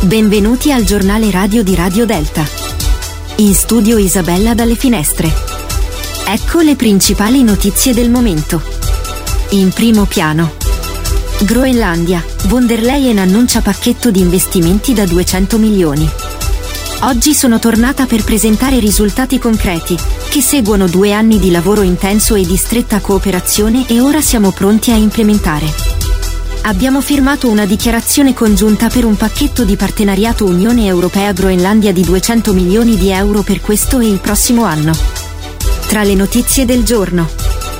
Benvenuti al giornale radio di Radio Delta. In studio Isabella dalle finestre. Ecco le principali notizie del momento. In primo piano. Groenlandia, von der Leyen annuncia pacchetto di investimenti da 200 milioni. Oggi sono tornata per presentare risultati concreti, che seguono 2 anni di lavoro intenso e di stretta cooperazione e ora siamo pronti a implementare. Abbiamo firmato una dichiarazione congiunta per un pacchetto di partenariato Unione Europea-Groenlandia di 200 milioni di euro per questo e il prossimo anno. Tra le notizie del giorno.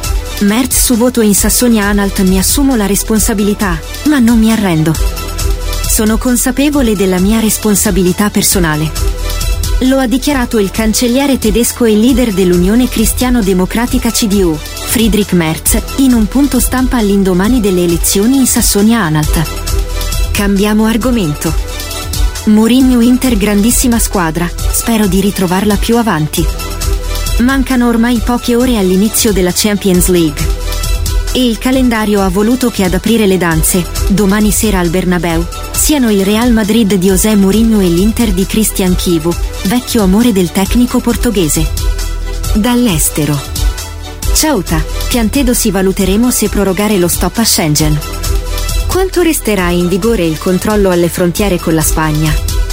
Merz su voto in Sassonia-Anhalt: mi assumo la responsabilità, ma non mi arrendo. Sono consapevole della mia responsabilità personale. Lo ha dichiarato il cancelliere tedesco e leader dell'Unione Cristiano-Democratica CDU, Friedrich Merz, in un punto stampa all'indomani delle elezioni in Sassonia-Anhalt. Cambiamo argomento. Mourinho Inter: grandissima squadra, spero di ritrovarla più avanti. Mancano ormai poche ore all'inizio della Champions League. E il calendario ha voluto che ad aprire le danze, domani sera al Bernabeu, siano il Real Madrid di José Mourinho e l'Inter di Christian Chivu, vecchio amore del tecnico portoghese. Dall'estero. Ceuta, Piantedo: si valuteremo se prorogare lo stop a Schengen. Quanto resterà in vigore il controllo alle frontiere con la Spagna?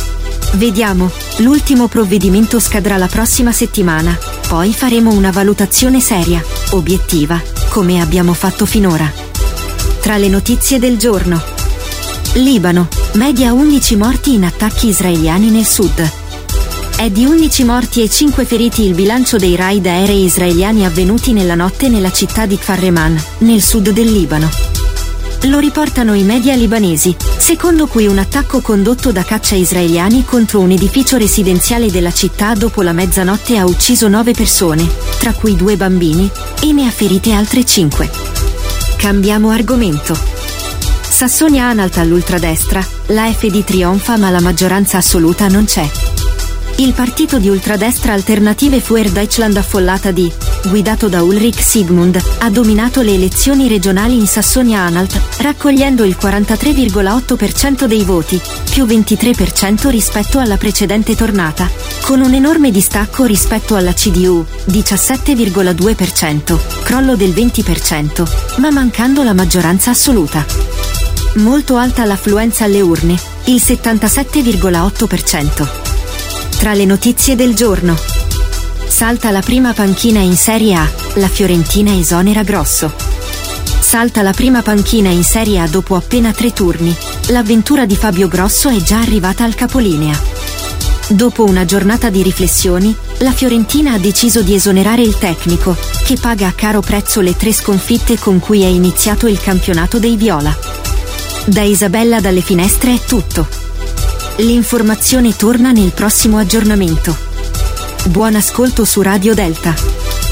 Vediamo, l'ultimo provvedimento scadrà la prossima settimana, poi faremo una valutazione seria, obiettiva, come abbiamo fatto finora. Tra le notizie del giorno. Libano, media 11 morti in attacchi israeliani nel sud. È di 11 morti e 5 feriti il bilancio dei raid aerei israeliani avvenuti nella notte nella città di Kfar Reman, nel sud del Libano. Lo riportano i media libanesi, secondo cui un attacco condotto da caccia israeliani contro un edificio residenziale della città dopo la mezzanotte ha ucciso 9 persone, tra cui 2 bambini, e ne ha ferite altre 5. Cambiamo argomento. Sassonia-Anhalt all'ultradestra, l'AfD trionfa ma la maggioranza assoluta non c'è. Il partito di ultradestra Alternative für Deutschland affollata di, guidato da Ulrich Siegmund, ha dominato le elezioni regionali in Sassonia-Anhalt, raccogliendo il 43,8% dei voti, più 23% rispetto alla precedente tornata, con un enorme distacco rispetto alla CDU, 17,2%, crollo del 20%, ma mancando la maggioranza assoluta. Molto alta l'affluenza alle urne, il 77,8%. Tra le notizie del giorno. Salta la prima panchina in Serie A, la Fiorentina esonera Grosso. Salta la prima panchina in Serie A dopo appena 3 turni, l'avventura di Fabio Grosso è già arrivata al capolinea. Dopo una giornata di riflessioni, la Fiorentina ha deciso di esonerare il tecnico, che paga a caro prezzo le 3 sconfitte con cui è iniziato il campionato dei Viola. Da Isabella dalle finestre è tutto. L'informazione torna nel prossimo aggiornamento. Buon ascolto su Radio Delta.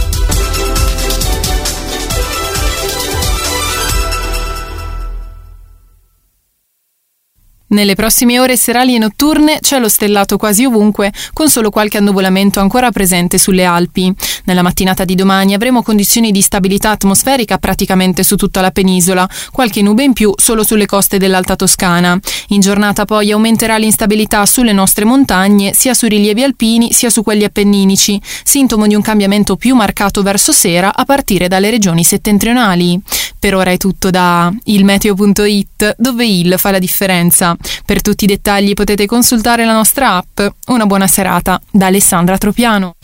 Nelle prossime ore serali e notturne cielo stellato quasi ovunque, con solo qualche annuvolamento ancora presente sulle Alpi. Nella mattinata di domani avremo condizioni di stabilità atmosferica praticamente su tutta la penisola, qualche nube in più solo sulle coste dell'Alta Toscana. In giornata poi aumenterà l'instabilità sulle nostre montagne, sia sui rilievi alpini sia su quelli appenninici, sintomo di un cambiamento più marcato verso sera a partire dalle regioni settentrionali. Per ora è tutto da ilmeteo.it, dove il fa la differenza. Per tutti i dettagli potete consultare la nostra app. Una buona serata da Alessandra Tropiano.